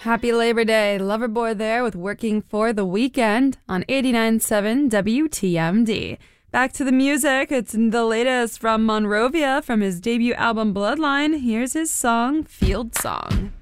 Happy Labor Day. Loverboy there with Working for the Weekend on 89.7 WTMD. Back to the music. It's the latest from Monrovia from his debut album Bloodline. Here's his song, Field Song.